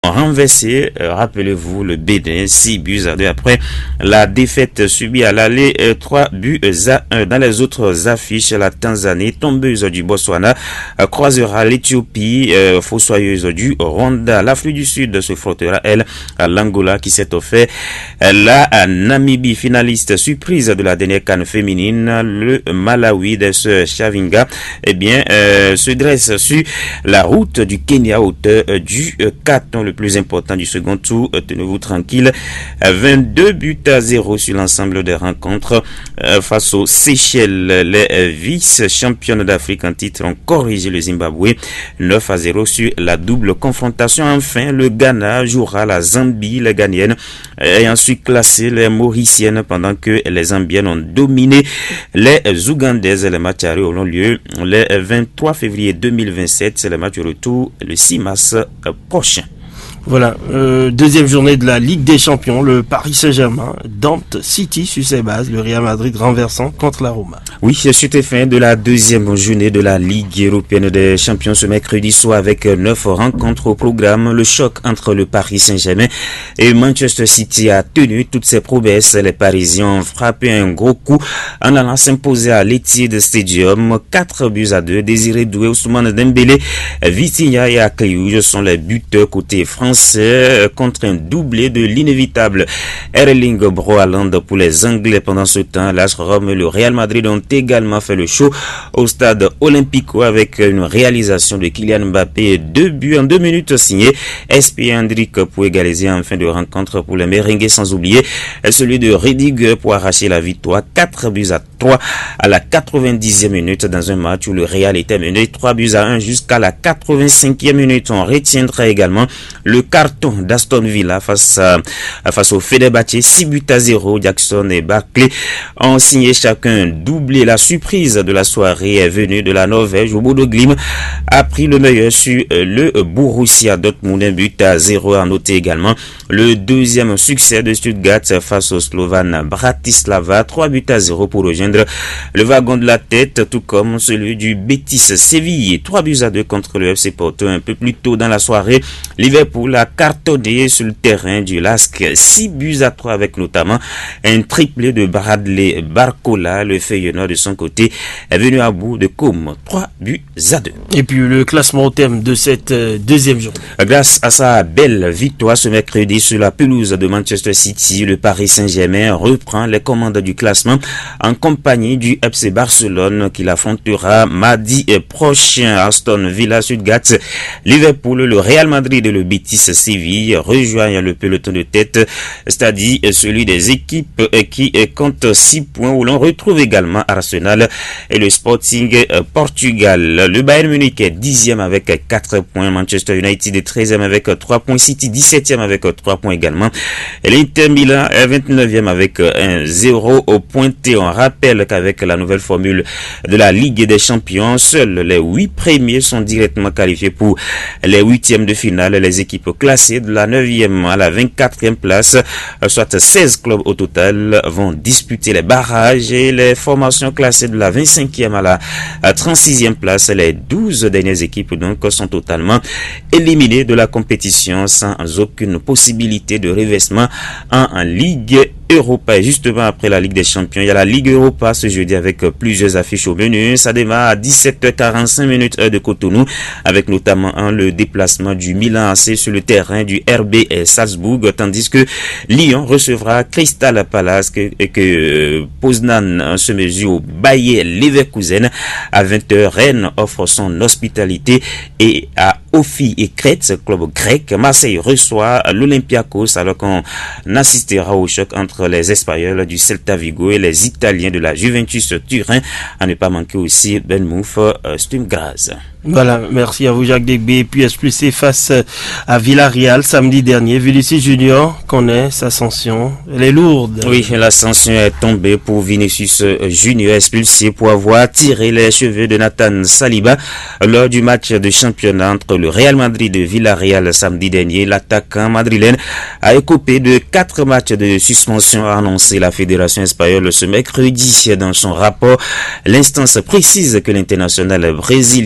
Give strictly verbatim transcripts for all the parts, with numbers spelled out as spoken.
renversé, euh, rappelez-vous, le Bénin, six buts à deux après la défaite subie à l'aller, euh, trois buts à un. Dans les autres affiches, la Tanzanie, tombeuse du Botswana, euh, croisera l'Éthiopie, euh, fossoyeuse du Rwanda. L'Afrique du Sud se frottera, elle, à l'Angola qui s'est offert euh, la à Namibie, finaliste surprise de la dernière CAN féminine. Le Malawi des sœurs Chavinga, eh bien, euh, se dresse sur la route du Kenya à hauteur euh, du euh, carton le plus important du second tour. Tenez-vous tranquille, vingt-deux buts à zéro sur l'ensemble des rencontres euh, face aux Seychelles. Les vice-championnes d'Afrique en titre ont corrigé le Zimbabwe neuf à zéro sur la double confrontation. Enfin, le Ghana jouera la Zambie, les Ghanéennes ayant surclassé les Mauriciennes pendant que les Zambiennes ont dominé les Ougandaises. Les matchs auront lieu le vingt-trois février deux mille vingt-sept. C'est le match retour le six mars prochain. Voilà, euh, deuxième journée de la Ligue des Champions, le Paris Saint-Germain, Dante City sur ses bases, le Real Madrid renversant contre la Roma. Oui, c'était fin de la deuxième journée de la Ligue européenne des champions ce mercredi soir avec neuf rencontres au programme. Le choc entre le Paris Saint-Germain et Manchester City a tenu toutes ses promesses. Les Parisiens ont frappé un gros coup en allant s'imposer à l'Etihad Stadium, quatre buts à deux. Désiré Doué, Ousmane Dembélé, Vitinha et Akliouj sont les buteurs côté français contre un doublé de l'inévitable Erling Braut Haaland pour les Anglais. Pendant ce temps, l'A S Rome et le Real Madrid ont également fait le show au stade Olympico avec une réalisation de Kylian Mbappé et deux buts en deux minutes signés S P Hendrick pour égaliser en fin de rencontre pour les Merengues, sans oublier celui de Rudiger pour arracher la victoire quatre buts à trois à la quatre-vingt-dixième minute dans un match où le Real était mené trois buts à un jusqu'à la quatre-vingt-cinquième minute. On retiendra également le carton d'Aston Villa face à, face au Fenerbahçe, six buts à zéro. Jackson et Barkley ont signé chacun doublé. La surprise de la soirée est venue de la Norvège où Bodo Glimt a pris le meilleur sur le Borussia Dortmund, un but à zéro. À noter également le deuxième succès de Stuttgart face au Slovan Bratislava, trois buts à zéro pour rejoindre le wagon de la tête, tout comme celui du Betis Séville, trois buts à deux contre le F C Porto. Un peu plus tôt dans la soirée, Liverpool a cartonné sur le terrain du L A S K, six buts à trois avec notamment un triplé de Bradley Barcola. Le Feyenoord de son côté est venu à bout de Côme, trois buts à deux. Et puis le classement au terme de cette euh, deuxième journée. Grâce à sa belle victoire ce mercredi sur la pelouse de Manchester City, le Paris Saint-Germain reprend les commandes du classement en compagnie du F C Barcelone qui l'affrontera mardi prochain. Aston Villa, Stuttgart, Liverpool, le Real Madrid et le Betis Séville rejoignent le peloton de tête, c'est-à-dire celui des équipes qui comptent six points, où l'on retrouve également Arsenal et le Sporting Portugal. Le Bayern Munich est dixième avec quatre points, Manchester United est treizième avec trois points, City dix-septième avec trois points également, et l'Inter Milan est vingt-neuvième avec un zéro au pointé. On rappelle qu'avec la nouvelle formule de la Ligue des Champions, seuls les huit premiers sont directement qualifiés pour les huitièmes de finale. Les équipes classées de la neuvième à la vingt-quatrième place, soit seize clubs au total, vont disputer les barrages, et les formations classées de la vingt-cinquième à la trente-sixième place, les douze dernières équipes donc sont totalement éliminées de la compétition sans aucune possibilité de reversement en, en Ligue Europa. Et justement après la Ligue des Champions, il y a la Ligue Europa ce jeudi avec plusieurs affiches au menu. Ça démarre à dix-sept heures quarante-cinq minutes heure de Cotonou, avec notamment hein, le déplacement du Milan A C sur le terrain du R B Salzbourg, tandis que Lyon recevra Crystal Palace, que, et que euh, Poznan se mesure au Bayer Leverkusen. À vingt heures, Rennes offre son hospitalité et à Ofi et Crète, club grec. Marseille reçoit l'Olympiakos, alors qu'on assistera au choc entre les Espagnols du Celta Vigo et les Italiens de la Juventus Turin. À ne pas manquer aussi Bournemouth euh, Sturm Graz. Voilà, merci à vous Jacques Degbe. Puis S plus C face à Villarreal samedi dernier. Vinicius Junior connaît sa sanction. Elle est lourde. Oui, la sanction est tombée pour Vinicius Junior, expulsé pour avoir tiré les cheveux de Nathan Saliba lors du match de championnat entre le Real Madrid et Villarreal samedi dernier. L'attaquant madrilène a écopé de quatre matchs de suspension, a annoncé la fédération espagnole ce mercredi dans son rapport. L'instance précise que l'international brésilien de vingt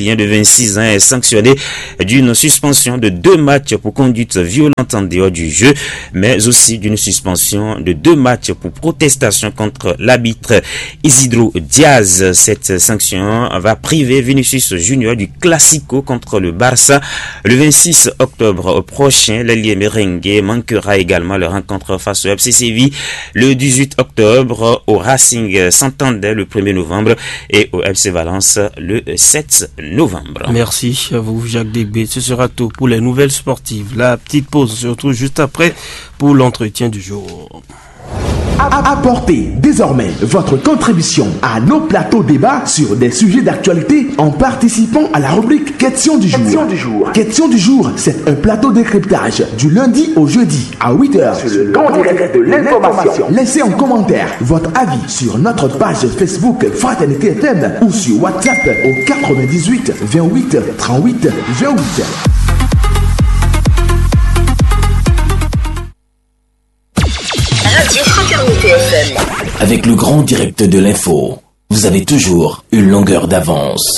quatre-vingt-six ans, est sanctionné d'une suspension de deux matchs pour conduite violente en dehors du jeu, mais aussi d'une suspension de deux matchs pour protestation contre l'arbitre Isidro Diaz. Cette sanction va priver Vinicius Junior du Classico contre le Barça le vingt-six octobre prochain. L'ailier merengue manquera également la rencontre face au F C Séville le dix-huit octobre, au Racing Santander le premier novembre et au F C Valence le sept novembre. Merci à vous, Jacques Degbé. Ce sera tout pour les nouvelles sportives. La petite pause se retrouve juste après pour l'entretien du jour. Apportez désormais votre contribution à nos plateaux débats sur des sujets d'actualité en participant à la rubrique Question du jour. Question du jour, Question du jour, c'est un plateau décryptage du lundi au jeudi à huit heures sur le grand direct de l'information. Laissez en commentaire votre avis sur notre page Facebook Fraternité F M ou sur WhatsApp au quatre-vingt-dix-huit vingt-huit trente-huit vingt-huit. Radio Fraternité F M. Avec le grand direct de l'info, vous avez toujours une longueur d'avance.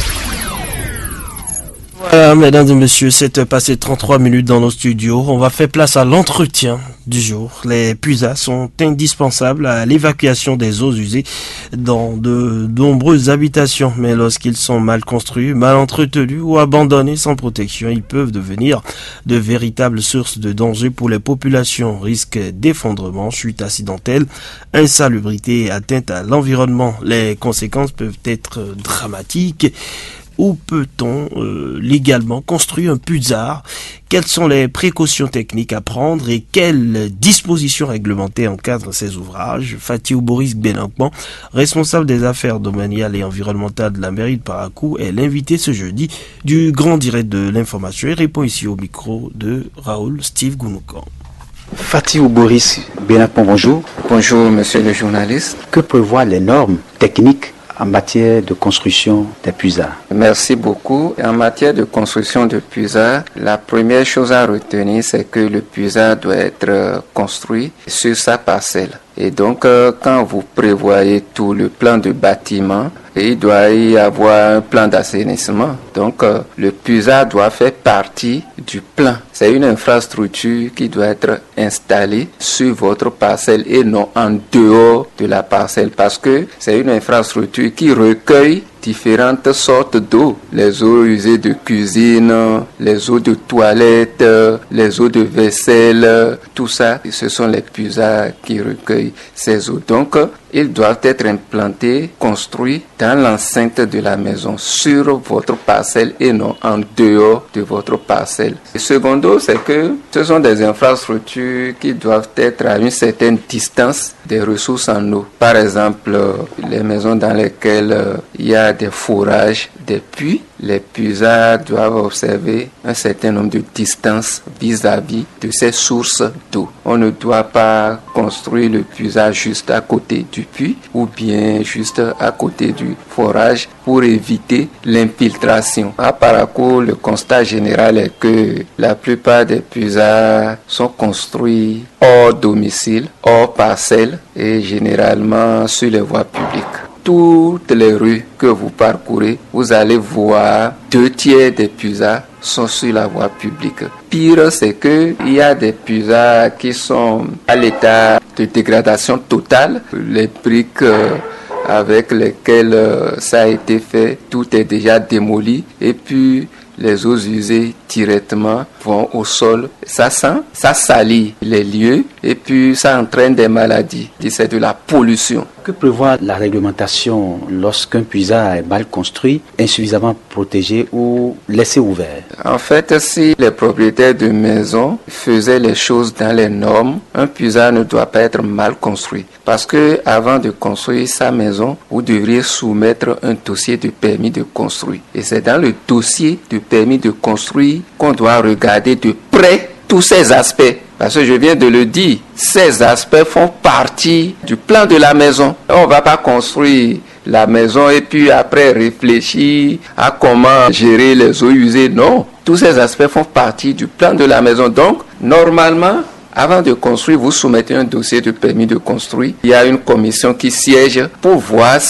Voilà, mesdames et messieurs, c'est passé trente-trois minutes dans nos studios. On va faire place à l'entretien du jour. Les puisas sont indispensables à l'évacuation des eaux usées dans de nombreuses habitations. Mais lorsqu'ils sont mal construits, mal entretenus ou abandonnés sans protection, ils peuvent devenir de véritables sources de danger pour les populations. Risque d'effondrement, chute accidentelle, insalubrité et atteinte à l'environnement. Les conséquences peuvent être dramatiques. Où peut-on euh, légalement construire un puzzard? Quelles sont les précautions techniques à prendre et quelles dispositions réglementaires encadrent ces ouvrages? Fatih Boris Benankman, responsable des affaires domaniales et environnementales de la mairie de Parakou, est l'invité ce jeudi du grand direct de l'information et répond ici au micro de Raoul Steve Gounoukan. Fatih Boris Benankman, bonjour. Bonjour monsieur le journaliste. Que prévoient les normes techniques en matière de construction des puisards? Merci beaucoup. En matière de construction de puisards, la première chose à retenir, c'est que le puisard doit être construit sur sa parcelle. Et donc, euh, quand vous prévoyez tout le plan de bâtiment, il doit y avoir un plan d'assainissement. Donc, euh, le puisard doit faire partie du plan. C'est une infrastructure qui doit être installée sur votre parcelle et non en dehors de la parcelle, parce que c'est une infrastructure qui recueille différentes sortes d'eau, les eaux usées de cuisine, les eaux de toilette, les eaux de vaisselle, tout ça, ce sont les puisards qui recueillent ces eaux. Donc, ils doivent être implantés, construits dans l'enceinte de la maison, sur votre parcelle et non en dehors de votre parcelle. Et secondo, c'est que ce sont des infrastructures qui doivent être à une certaine distance des ressources en eau. Par exemple, les maisons dans lesquelles il y a des fourrages, des puits, les puisards doivent observer un certain nombre de distances vis-à-vis de ces sources d'eau. On ne doit pas construire le puisard juste à côté du puits ou bien juste à côté du forage pour éviter l'infiltration. À Parakou, le constat général est que la plupart des puisards sont construits hors domicile, hors parcelle et généralement sur les voies publiques. Toutes les rues que vous parcourez, vous allez voir deux tiers des puisards sont sur la voie publique. Pire, c'est que il y a des puisards qui sont à l'état de dégradation totale. Les briques euh, avec lesquelles euh, ça a été fait, tout est déjà démoli. Et puis, les eaux usées directement vont au sol. Ça sent, ça salit les lieux et puis ça entraîne des maladies. C'est de la pollution. Que prévoit la réglementation lorsqu'un puisard est mal construit, insuffisamment protégé ou laissé ouvert? En fait, si les propriétaires de maisons faisaient les choses dans les normes, un puisard ne doit pas être mal construit. Parce que avant de construire sa maison, vous devriez soumettre un dossier de permis de construire. Et c'est dans le dossier de permis de construire qu'on doit regarder de près tous ces aspects. Parce que je viens de le dire, ces aspects font partie du plan de la maison. On ne va pas construire la maison et puis après réfléchir à comment gérer les eaux usées. Non, tous ces aspects font partie du plan de la maison. Donc, normalement, avant de construire, vous soumettez un dossier de permis de construire. Il y a une commission qui siège pour voir si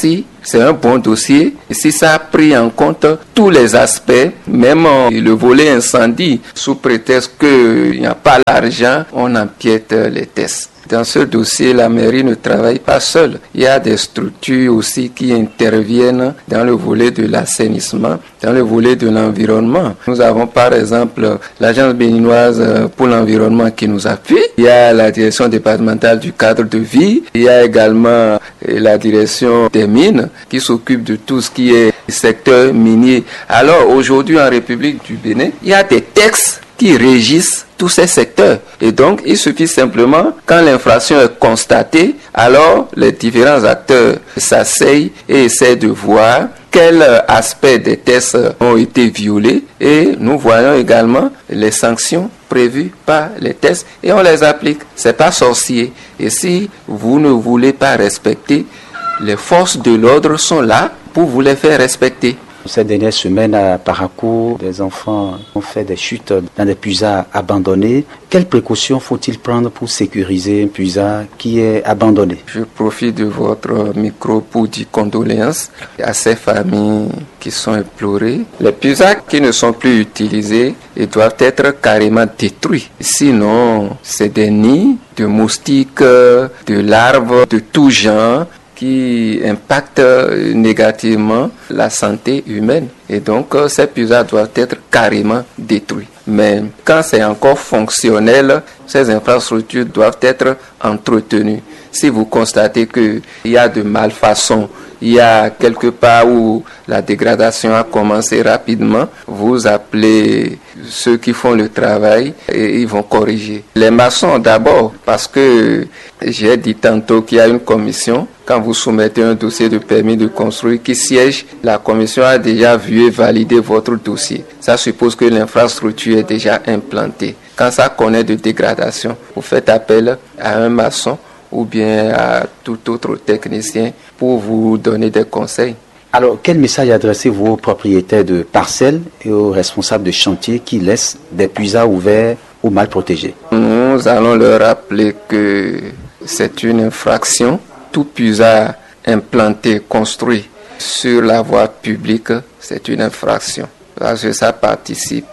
c'est un bon dossier. Et si ça a pris en compte tous les aspects, même le volet incendie, sous prétexte qu'il n'y a pas l'argent, on empiète les tests. Dans ce dossier, la mairie ne travaille pas seule. Il y a des structures aussi qui interviennent dans le volet de l'assainissement, dans le volet de l'environnement. Nous avons par exemple l'Agence béninoise pour l'environnement qui nous appuie. Il y a la direction départementale du cadre de vie. Il y a également la direction des mines qui s'occupe de tout ce qui est secteur minier. Alors aujourd'hui en République du Bénin, il y a des textes qui régissent tous ces secteurs. Et donc, il suffit simplement, quand l'infraction est constatée, alors les différents acteurs s'asseyent et essaient de voir quels aspects des tests ont été violés. Et nous voyons également les sanctions prévues par les tests et on les applique. C'est pas sorcier. Et si vous ne voulez pas respecter, les forces de l'ordre sont là pour vous les faire respecter. Cette dernière semaine à Parakou, des enfants ont fait des chutes dans des puisards abandonnés. Quelles précautions faut-il prendre pour sécuriser un puisard qui est abandonné? Je profite de votre micro pour dire condoléances à ces familles qui sont éplorées. Les puisards qui ne sont plus utilisés, ils doivent être carrément détruits. Sinon, c'est des nids de moustiques, de larves de tout genre qui impactent négativement la santé humaine. Et donc, ces puisards doivent être carrément détruits. Mais quand c'est encore fonctionnel, ces infrastructures doivent être entretenues. Si vous constatez qu'il y a de malfaçons, il y a quelque part où la dégradation a commencé rapidement, vous appelez ceux qui font le travail et ils vont corriger. Les maçons d'abord, parce que j'ai dit tantôt qu'il y a une commission. Quand vous soumettez un dossier de permis de construire qui siège, la commission a déjà vu et validé votre dossier. Ça suppose que l'infrastructure est déjà implantée. Quand ça connaît de dégradation, vous faites appel à un maçon ou bien à tout autre technicien pour vous donner des conseils. Alors, quel message adressez-vous aux propriétaires de parcelles et aux responsables de chantier qui laissent des puisards ouverts ou mal protégés? Nous allons leur rappeler que c'est une infraction. Tout puisard implanté, construit sur la voie publique, c'est une infraction. Parce que ça participe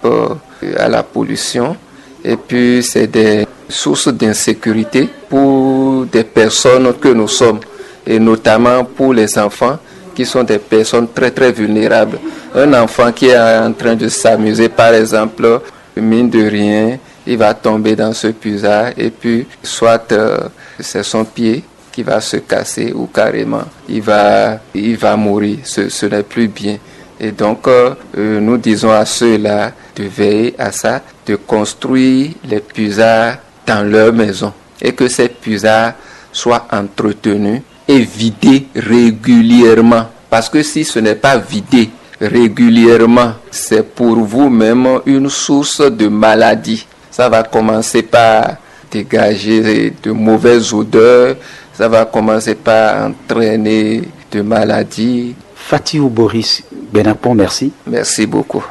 à la pollution et puis c'est des sources d'insécurité pour des personnes que nous sommes et notamment pour les enfants qui sont des personnes très très vulnérables. Un enfant qui est en train de s'amuser par exemple, mine de rien, il va tomber dans ce puisard et puis soit euh, c'est son pied qui va se casser ou carrément il va, il va mourir. Ce, ce n'est plus bien. Et donc, euh, nous disons à ceux-là de veiller à ça, de construire les puisards dans leur maison et que ces puisards soient entretenus et vidés régulièrement. Parce que si ce n'est pas vidé régulièrement, c'est pour vous-même une source de maladie. Ça va commencer par dégager de mauvaises odeurs, ça va commencer par entraîner de maladies. Fatih ou Boris Benapon, merci. Merci beaucoup.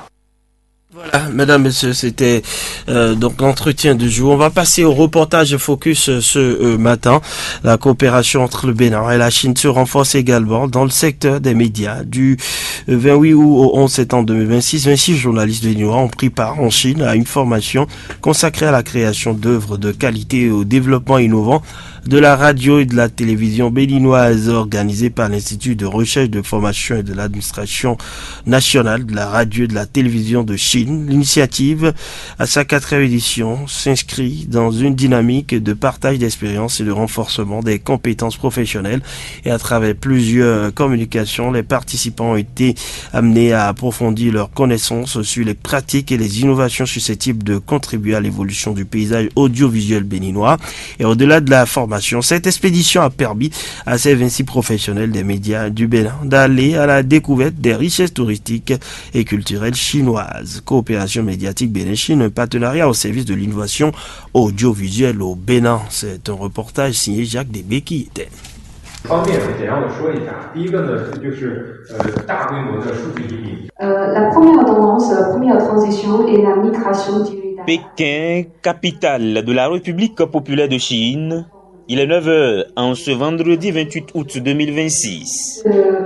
Voilà, mesdames, messieurs, c'était euh, donc l'entretien du jour. On va passer au reportage Focus ce euh, matin. La coopération entre le Bénin et la Chine se renforce également dans le secteur des médias. Du vingt-huit août au onze septembre deux mille vingt-six, vingt-six journalistes béninois ont pris part en Chine à une formation consacrée à la création d'œuvres de qualité et au développement innovant de la radio et de la télévision béninoise, organisée par l'Institut de recherche, de formation et de l'administration nationale de la radio et de la télévision de Chine. L'initiative, à sa quatrième édition, s'inscrit dans une dynamique de partage d'expériences et de renforcement des compétences professionnelles. Et à travers plusieurs communications, les participants ont été amenés à approfondir leurs connaissances sur les pratiques et les innovations susceptibles de contribuer à l'évolution du paysage audiovisuel béninois. Et au-delà de la formation, cette expédition a permis à ces vingt-six professionnels des médias du Bénin d'aller à la découverte des richesses touristiques et culturelles chinoises. Coopération médiatique Bénin-Chine, un partenariat au service de l'innovation audiovisuelle au Bénin. C'est un reportage signé Jacques Desbéki. 方面是简要的说一下。第一个呢，就是呃大规模的数据移民。 Euh, la première tendance, la première transition est la migration du Pékin, capitale de la République populaire de Chine, Il est neuf heures en ce vendredi vingt-huit août deux mille vingt-six.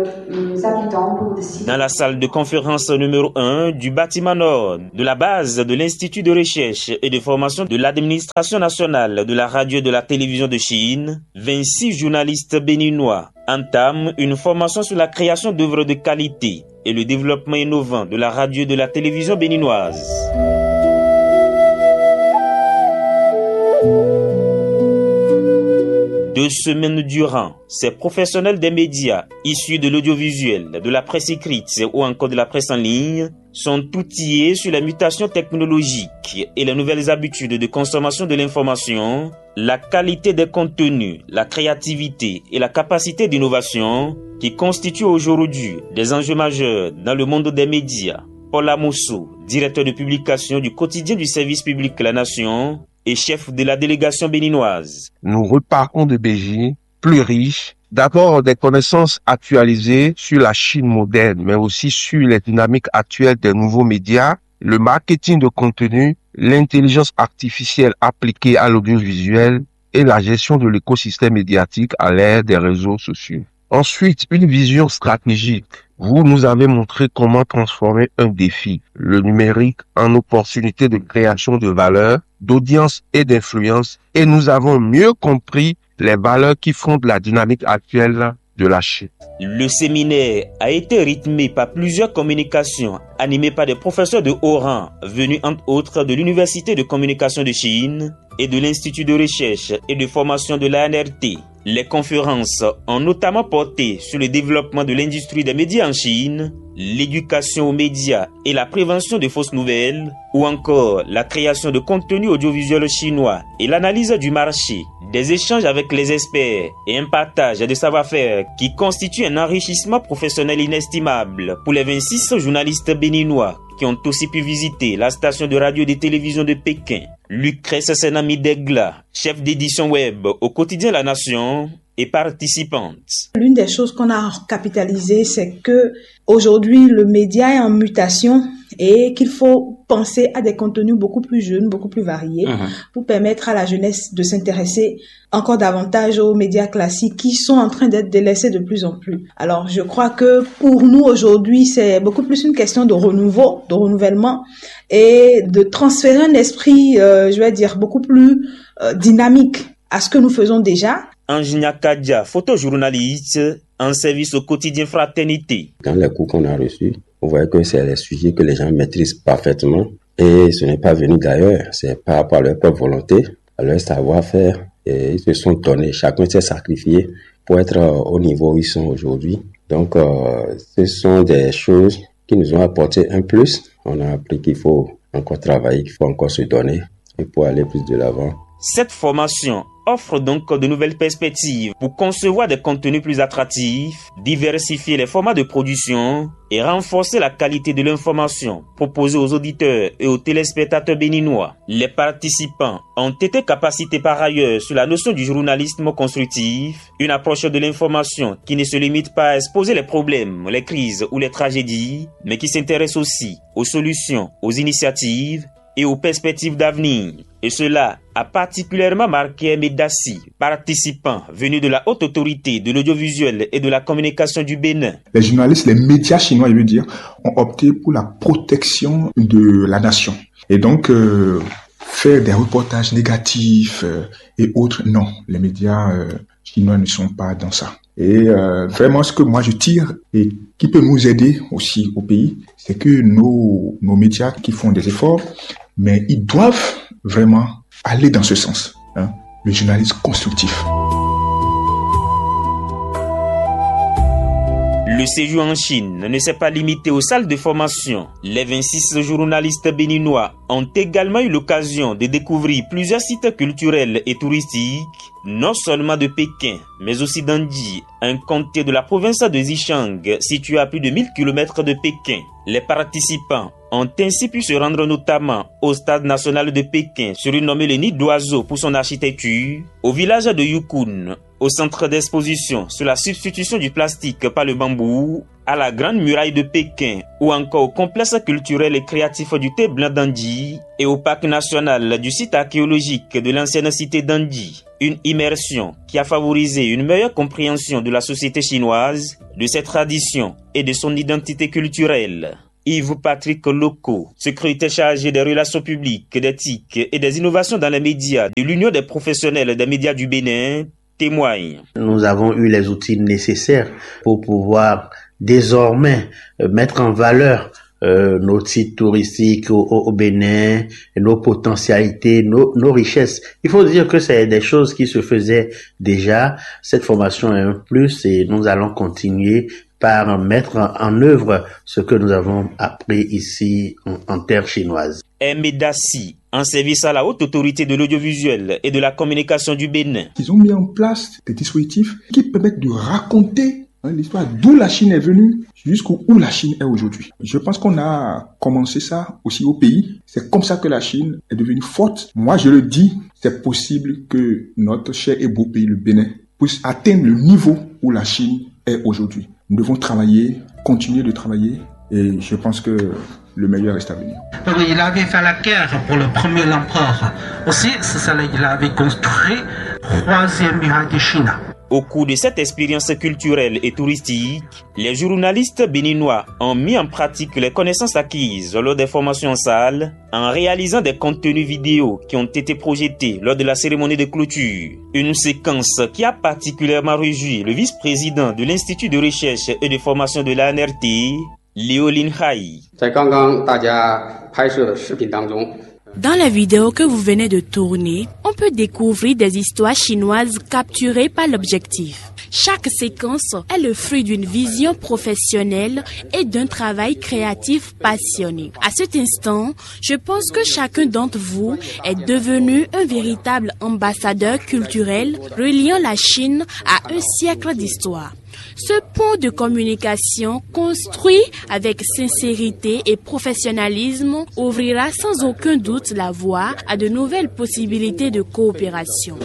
Dans la salle de conférence numéro un du bâtiment nord de la base de l'Institut de recherche et de formation de l'administration nationale de la radio et de la télévision de Chine, vingt-six journalistes béninois entament une formation sur la création d'œuvres de qualité et le développement innovant de la radio et de la télévision béninoise. Deux semaines durant, ces professionnels des médias, issus de l'audiovisuel, de la presse écrite ou encore de la presse en ligne, sont outillés sur la mutation technologique et les nouvelles habitudes de consommation de l'information, la qualité des contenus, la créativité et la capacité d'innovation qui constituent aujourd'hui des enjeux majeurs dans le monde des médias. Paul Amosso, directeur de publication du quotidien du service public La Nation, et chef de la délégation béninoise. Nous repartons de Beijing plus riches, d'abord des connaissances actualisées sur la Chine moderne, mais aussi sur les dynamiques actuelles des nouveaux médias, le marketing de contenu, l'intelligence artificielle appliquée à l'audiovisuel et la gestion de l'écosystème médiatique à l'ère des réseaux sociaux. Ensuite, une vision stratégique. Vous nous avez montré comment transformer un défi, le numérique, en opportunité de création de valeur, d'audience et d'influence, et nous avons mieux compris les valeurs qui fondent la dynamique actuelle de la Chine. Le séminaire a été rythmé par plusieurs communications animées par des professeurs de haut rang venus entre autres de l'Université de communication de Chine et de l'Institut de recherche et de formation de l'A N R T. Les conférences ont notamment porté sur le développement de l'industrie des médias en Chine, l'éducation aux médias et la prévention de fausses nouvelles, ou encore la création de contenus audiovisuels chinois et l'analyse du marché, des échanges avec les experts et un partage de savoir-faire qui constitue un enrichissement professionnel inestimable pour les vingt-six journalistes béninois qui ont aussi pu visiter la station de radio et de télévision de Pékin. Lucrèce Senami Degla, chef d'édition web au quotidien La Nation, et participante. L'une des choses qu'on a capitalisé, c'est que aujourd'hui le média est en mutation et qu'il faut penser à des contenus beaucoup plus jeunes, beaucoup plus variés, mmh. pour permettre à la jeunesse de s'intéresser encore davantage aux médias classiques qui sont en train d'être délaissés de plus en plus. Alors je crois que pour nous aujourd'hui, c'est beaucoup plus une question de renouveau, de renouvellement et de transférer un esprit, euh, je vais dire, beaucoup plus euh, dynamique à ce que nous faisons déjà. Angina Kadia, photojournaliste en service au quotidien Fraternité. Dans les cours qu'on a reçus, on voit que c'est des sujets que les gens maîtrisent parfaitement et ce n'est pas venu d'ailleurs, c'est par rapport à leur propre volonté, à leur savoir-faire et ils se sont donnés, chacun s'est sacrifié pour être au niveau où ils sont aujourd'hui. Donc euh, ce sont des choses qui nous ont apporté un plus. On a appris qu'il faut encore travailler, qu'il faut encore se donner et pour aller plus de l'avant. Cette formation offre donc de nouvelles perspectives pour concevoir des contenus plus attractifs, diversifier les formats de production et renforcer la qualité de l'information proposée aux auditeurs et aux téléspectateurs béninois. Les participants ont été capacités par ailleurs sur la notion du journalisme constructif, une approche de l'information qui ne se limite pas à exposer les problèmes, les crises ou les tragédies, mais qui s'intéresse aussi aux solutions, aux initiatives et aux perspectives d'avenir. Et cela a particulièrement marqué Medassi, participant venu de la haute autorité de l'audiovisuel et de la communication du Bénin. Les journalistes, les médias chinois, je veux dire, ont opté pour la protection de la nation. Et donc, euh, faire des reportages négatifs euh, et autres, non. Les médias euh, chinois ne sont pas dans ça. Et euh, vraiment, ce que moi je tire et qui peut nous aider aussi au pays, c'est que nos, nos médias qui font des efforts, mais ils doivent vraiment aller dans ce sens, hein, le journalisme constructif. Le séjour en Chine ne s'est pas limité aux salles de formation. Les vingt-six journalistes béninois ont également eu l'occasion de découvrir plusieurs sites culturels et touristiques, non seulement de Pékin, mais aussi d'Anji, un comté de la province de Zhejiang, situé à plus de mille kilomètres de Pékin. Les participants ont ainsi pu se rendre notamment au stade national de Pékin, surnommé le Nid d'Oiseau pour son architecture, au village de Yukun, au centre d'exposition sur la substitution du plastique par le bambou, à la Grande Muraille de Pékin ou encore au complexe culturel et créatif du thé blanc d'Anji et au parc national du site archéologique de l'ancienne cité d'Anji. Une immersion qui a favorisé une meilleure compréhension de la société chinoise, de ses traditions et de son identité culturelle. Yves Patrick Loco, secrétaire chargé des relations publiques, d'éthique et des innovations dans les médias de l'Union des professionnels des médias du Bénin, témoigne. Nous avons eu les outils nécessaires pour pouvoir désormais mettre en valeur euh, nos sites touristiques au, au Bénin, nos potentialités, nos, nos richesses. Il faut dire que c'est des choses qui se faisaient déjà. Cette formation est un plus et nous allons continuer par mettre en œuvre ce que nous avons appris ici en, en terre chinoise. Aimé Dassi, en service à la haute autorité de l'audiovisuel et de la communication du Bénin. Ils ont mis en place des dispositifs qui permettent de raconter hein, l'histoire d'où la Chine est venue jusqu'où la Chine est aujourd'hui. Je pense qu'on a commencé ça aussi au pays. C'est comme ça que la Chine est devenue forte. Moi, je le dis, c'est possible que notre cher et beau pays, le Bénin, puisse atteindre le niveau où la Chine est aujourd'hui. Nous devons travailler, continuer de travailler et je pense que le meilleur reste à venir. Donc, il avait fait la guerre pour le premier empereur. Aussi, c'est ça, il avait construit la troisième muraille de Chine. Au cours de cette expérience culturelle et touristique, les journalistes béninois ont mis en pratique les connaissances acquises lors des formations en salle en réalisant des contenus vidéo qui ont été projetés lors de la cérémonie de clôture. Une séquence qui a particulièrement réjoui le vice-président de l'Institut de recherche et de formation de l'A N R T, Liu Linhai. Dans la vidéo que vous venez de tourner, on peut découvrir des histoires chinoises capturées par l'objectif. Chaque séquence est le fruit d'une vision professionnelle et d'un travail créatif passionné. À cet instant, je pense que chacun d'entre vous est devenu un véritable ambassadeur culturel reliant la Chine à un siècle d'histoire. Ce pont de communication construit avec sincérité et professionnalisme ouvrira sans aucun doute la voie à de nouvelles possibilités de coopération.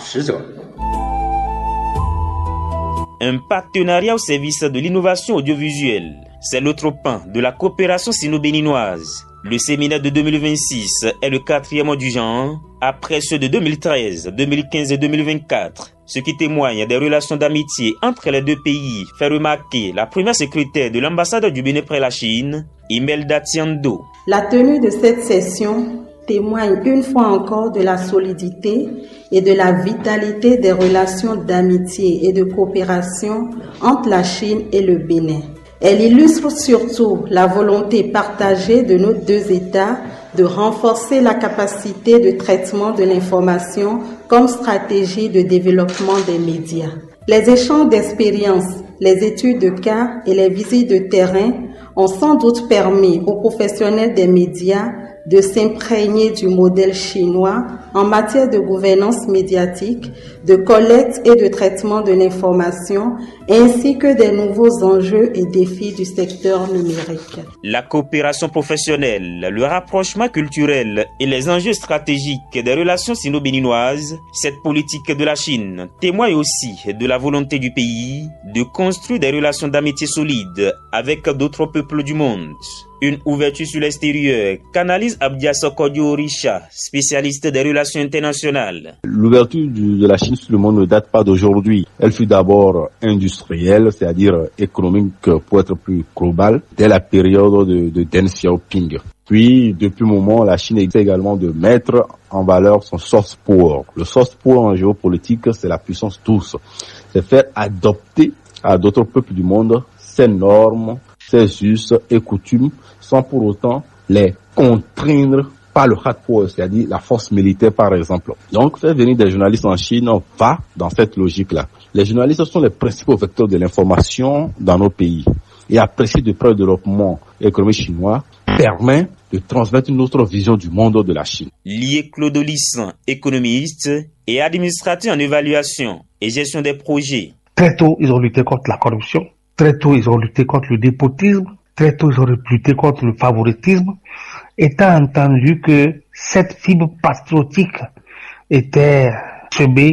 Un partenariat au service de l'innovation audiovisuelle, c'est l'autre pan de la coopération sino-béninoise. Le séminaire de deux mille vingt-six est le quatrième du genre, après ceux de deux mille treize, deux mille quinze et deux mille vingt-quatre. Ce qui témoigne des relations d'amitié entre les deux pays, fait remarquer la première secrétaire de l'ambassade du Bénin près la Chine, Imelda Tiando. La tenue de cette session témoigne une fois encore de la solidité et de la vitalité des relations d'amitié et de coopération entre la Chine et le Bénin. Elle illustre surtout la volonté partagée de nos deux États de renforcer la capacité de traitement de l'information comme stratégie de développement des médias. Les échanges d'expériences, les études de cas et les visites de terrain ont sans doute permis aux professionnels des médias de s'imprégner du modèle chinois en matière de gouvernance médiatique, de collecte et de traitement de l'information, ainsi que des nouveaux enjeux et défis du secteur numérique. La coopération professionnelle, le rapprochement culturel et les enjeux stratégiques des relations sino-béninoises, cette politique de la Chine témoigne aussi de la volonté du pays de construire des relations d'amitié solides avec d'autres peuples du monde. Une ouverture sur l'extérieur qu'analyse Abdia Sokodio Richa, spécialiste des relations internationales. L'ouverture de la Chine sur le monde ne date pas d'aujourd'hui. Elle fut d'abord industrielle, c'est-à-dire économique pour être plus globale, dès la période de, de Deng Xiaoping. Puis, depuis un moment, la Chine essaie également de mettre en valeur son soft power. Le soft power en géopolitique, c'est la puissance douce. C'est faire adopter à d'autres peuples du monde ses normes, ses us et coutumes, sans pour autant les contraindre par le hard power, c'est-à-dire la force militaire par exemple. Donc, faire venir des journalistes en Chine va dans cette logique-là. Les journalistes sont les principaux vecteurs de l'information dans nos pays. Et apprécier de près le développement économique chinois permet de transmettre une autre vision du monde de la Chine. Lié Claude Lissan, économiste et administrateur en évaluation et gestion des projets. Très tôt, ils ont lutté contre la corruption. Très tôt, ils ont lutté contre le népotisme. Très tôt, ils ont lutté contre le favoritisme. Étant entendu que cette fibre patriotique était semée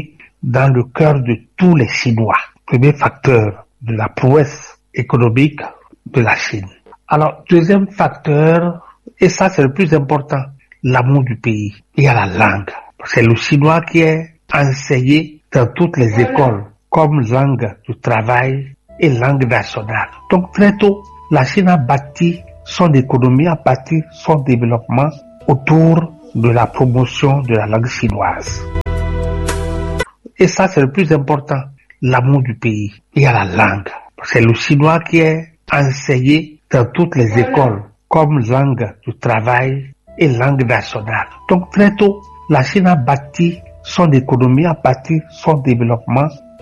dans le cœur de tous les Chinois. Premier facteur de la prouesse économique de la Chine. Alors, deuxième facteur, et ça c'est le plus important, l'amour du pays. Il y a la langue. C'est le chinois qui est enseigné dans toutes les écoles comme langue du travail et langue nationale. Donc très tôt, la Chine a bâti son économie, a bâti son développement autour de la promotion de la langue chinoise. Et ça c'est le plus important, l'amour du pays. Il y a la langue. C'est le chinois qui est enseigné dans toutes les écoles comme langue du travail et langue nationale. Donc très tôt, la Chine a bâti son économie, a bâti son développement